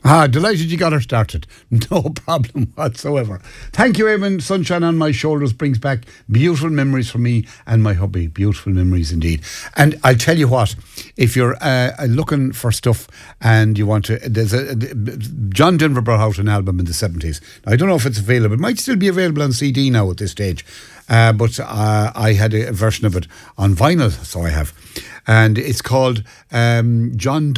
Delighted you got her started. No problem whatsoever. Thank you, Eamon. Sunshine on My Shoulders brings back beautiful memories for me and my hubby. Beautiful memories indeed. And I'll tell you what, if you're looking for stuff and you want to, John Denver brought out an album in the 70s. Now, I don't know if it's available. It might still be available on CD now at this stage. But I had a version of it on vinyl, so I have. And it's called John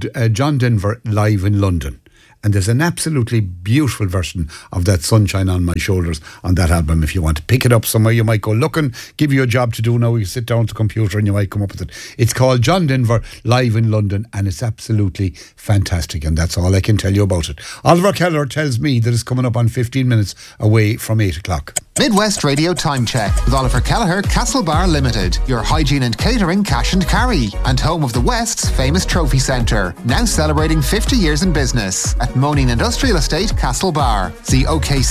Denver Live in London. And there's an absolutely beautiful version of that Sunshine on My Shoulders on that album. If you want to pick it up somewhere, you might go looking, give you a job to do now. You sit down at the computer and you might come up with it. It's called John Denver Live in London, and it's absolutely fantastic. And that's all I can tell you about it. Oliver Keller tells me that it's coming up on 15 minutes away from 8 o'clock. Midwest Radio Time Check with Oliver Kelleher, Castlebar Limited, your hygiene and catering cash and carry, and home of the West's famous trophy centre, now celebrating 50 years in business at Moaning Industrial Estate, Castlebar. See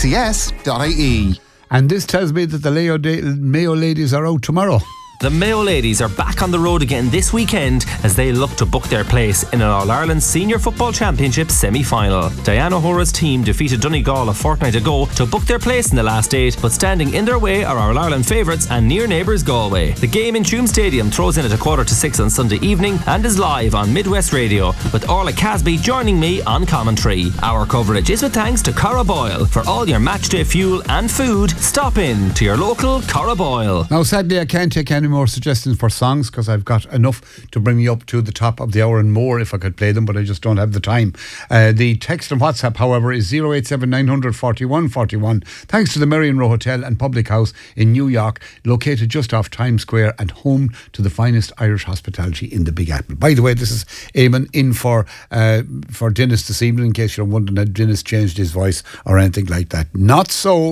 okcs.ie. And this tells me that the Mayo ladies are out tomorrow. The Mayo ladies are back on the road again this weekend as they look to book their place in an All-Ireland Senior Football Championship semi-final. Diana O'Hora's team defeated Donegal a fortnight ago to book their place in the last 8, but standing in their way are our All-Ireland favourites and near neighbours Galway. The game in Tuam Stadium throws in at 5:45 on Sunday evening and is live on Midwest Radio, with Orla Casby joining me on commentary. Our coverage is with thanks to Cara Boyle. For all your matchday fuel and food, stop in to your local Cara Boyle. Now, sadly, I can't take any more suggestions for songs because I've got enough to bring me up to the top of the hour and more if I could play them, but I just don't have the time. The text and WhatsApp, however, is 087 900 41 41. Thanks to the Marion Row Hotel and Public House in New York, located just off Times Square and home to the finest Irish hospitality in the Big Apple. By the way, this is Eamon in for Dennis this evening, in case you're wondering that Dennis changed his voice or anything like that. Not so.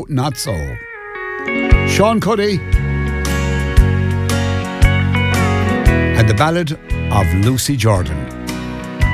Sean Cuddy and the ballad of Lucy Jordan.